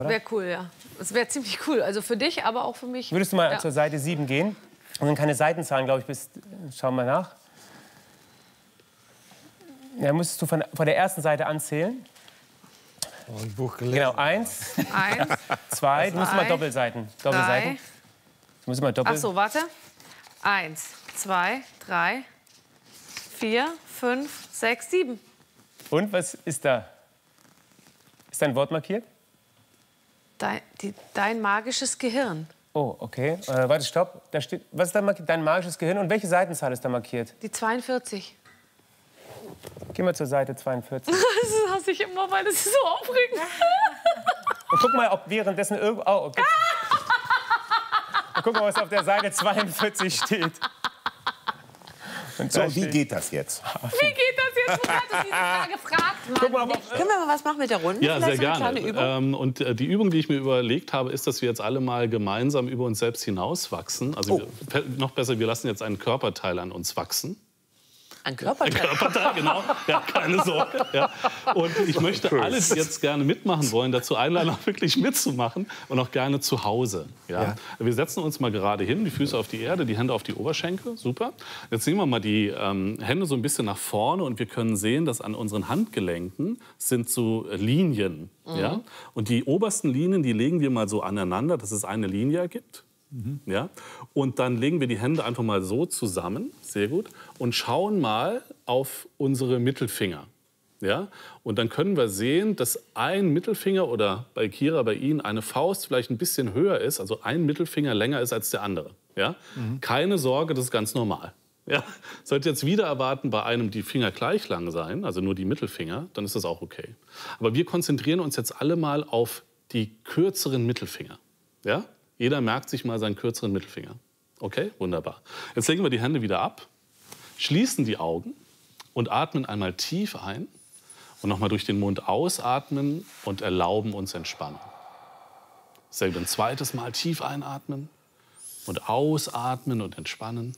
Wäre cool, ja. Das wäre ziemlich cool. Also für dich, aber auch für mich. Würdest du mal zur Seite 7 gehen? Und dann keine Seitenzahlen, glaube ich, bis... Schau mal nach. Ja, musstest du von der ersten Seite anzählen. Oh, ein Buch gelesen. Genau, 1, 2, du musst mal Doppelseiten. Doppelseiten. Du musst mal Ach so, warte. 1, 2, 3, 4, 5, 6, 7. Und was ist da? Ist da ein Wort markiert? Dein magisches Gehirn. Oh, okay. Warte, stopp. Da steht, was ist da markiert? Dein magisches Gehirn. Und welche Seitenzahl ist da markiert? Die 42. Geh mal zur Seite 42. Das hasse ich immer, weil das ist so aufregend. Und guck mal, ob währenddessen irgendwo... Oh, okay. Und guck mal, was auf der Seite 42 steht. Und so, wie geht das jetzt? Wie geht das jetzt? Du hast diese Frage gefragt, Guck mal, Können wir mal was machen mit der Runde? Ja, sehr Vielleicht so eine gerne. kleine Übung? Und die Übung, die ich mir überlegt habe, ist, dass wir jetzt alle mal gemeinsam über uns selbst hinauswachsen. Also noch besser, wir lassen jetzt einen Körperteil an uns wachsen. Ein Körperteil? Ein Körperteil, genau. Ja, keine Sorge. Ja. Und ich möchte alle, die jetzt gerne mitmachen wollen, dazu einladen, auch wirklich mitzumachen und auch gerne zu Hause. Ja. Wir setzen uns mal gerade hin, die Füße auf die Erde, die Hände auf die Oberschenkel. Super. Jetzt nehmen wir mal die Hände so ein bisschen nach vorne und wir können sehen, dass an unseren Handgelenken sind so Linien. Ja. Und die obersten Linien, die legen wir mal so aneinander, dass es eine Linie ergibt. Ja? Und dann legen wir die Hände einfach mal so zusammen, sehr gut, und schauen mal auf unsere Mittelfinger. Ja? Und dann können wir sehen, dass ein Mittelfinger oder bei Kira, bei Ihnen, eine Faust vielleicht ein bisschen höher ist, also ein Mittelfinger länger ist als der andere. Ja? Keine Sorge, das ist ganz normal. Ja? Sollte jetzt wieder erwarten, bei einem die Finger gleich lang sein, also nur die Mittelfinger, dann ist das auch okay. Aber wir konzentrieren uns jetzt alle mal auf die kürzeren Mittelfinger. Ja? Jeder merkt sich mal seinen kürzeren Mittelfinger. Okay, wunderbar. Jetzt legen wir die Hände wieder ab, schließen die Augen und atmen einmal tief ein und nochmal durch den Mund ausatmen und erlauben uns Entspannung. Selbe ein zweites Mal tief einatmen und ausatmen und entspannen.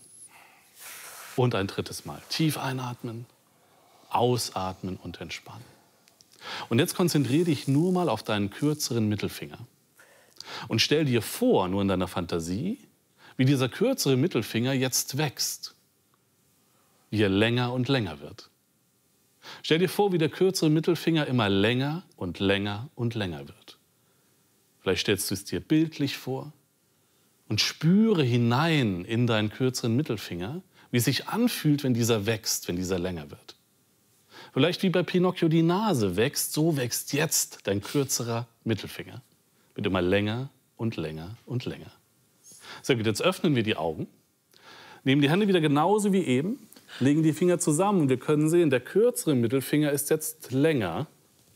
Und ein drittes Mal tief einatmen, ausatmen und entspannen. Und jetzt konzentriere dich nur mal auf deinen kürzeren Mittelfinger. Und stell dir vor, nur in deiner Fantasie, wie dieser kürzere Mittelfinger jetzt wächst, wie er länger und länger wird. Stell dir vor, wie der kürzere Mittelfinger immer länger und länger und länger wird. Vielleicht stellst du es dir bildlich vor und spüre hinein in deinen kürzeren Mittelfinger, wie es sich anfühlt, wenn dieser wächst, wenn dieser länger wird. Vielleicht wie bei Pinocchio die Nase wächst, so wächst jetzt dein kürzerer Mittelfinger. Wird immer länger und länger und länger. So gut, jetzt öffnen wir die Augen, nehmen die Hände wieder genauso wie eben, legen die Finger zusammen und wir können sehen, der kürzere Mittelfinger ist jetzt länger.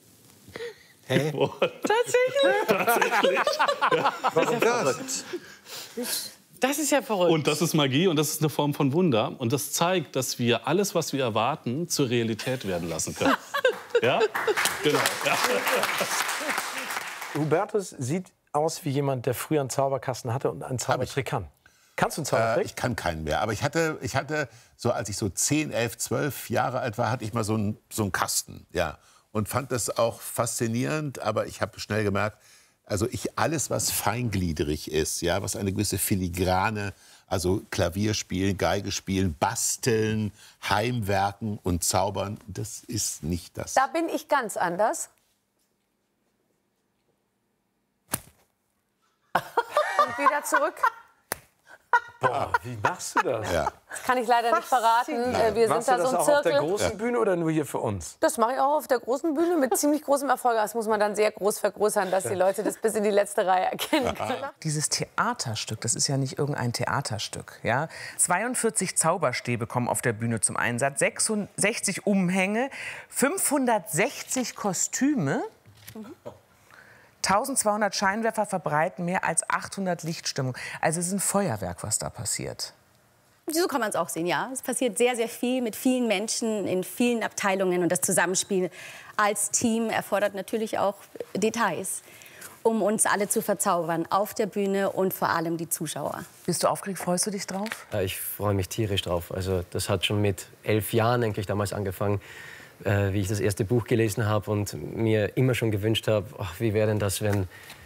Hä? Tatsächlich? Ja. Was ist das? Das ist ja verrückt. Und das ist Magie und das ist eine Form von Wunder. Und das zeigt, dass wir alles, was wir erwarten, zur Realität werden lassen können. Ja? Genau. Ja. Hubertus sieht aus wie jemand, der früher einen Zauberkasten hatte und einen Zaubertrick kann. Kannst du einen Zaubertrick? Ich kann keinen mehr. Aber ich hatte so, als ich so 10, 11, 12 Jahre alt war, hatte ich mal so einen Kasten. Ja. Und fand das auch faszinierend. Aber ich habe schnell gemerkt, also alles, was feingliedrig ist, ja, was eine gewisse Filigrane, also Klavier spielen, Geige spielen, basteln, heimwerken und zaubern, das ist nicht das. Da bin ich ganz anders. Und wieder zurück. Boah, wie machst du das? Ja. Das kann ich leider nicht verraten. Wir Machst sind du da das so ein auch auf der Zirkel. großen Bühne oder nur hier für uns? Das mache ich auch auf der großen Bühne mit ziemlich großem Erfolg. Das muss man dann sehr groß vergrößern, dass die Leute das bis in die letzte Reihe erkennen können. Dieses Theaterstück, das ist ja nicht irgendein Theaterstück. Ja? 42 Zauberstäbe kommen auf der Bühne zum Einsatz, 66 Umhänge, 560 Kostüme. 1200 Scheinwerfer verbreiten mehr als 800 Lichtstimmungen. Also es ist ein Feuerwerk, was da passiert. So kann man es auch sehen, ja. Es passiert sehr, sehr viel mit vielen Menschen in vielen Abteilungen. Und das Zusammenspiel als Team erfordert natürlich auch Details, um uns alle zu verzaubern, auf der Bühne und vor allem die Zuschauer. Bist du aufgeregt? Freust du dich drauf? Ja, ich freue mich tierisch drauf. Also das hat schon mit 11 Jahren eigentlich damals angefangen. wie ich das erste Buch gelesen habe und mir immer schon gewünscht habe, wie wäre denn das, wenn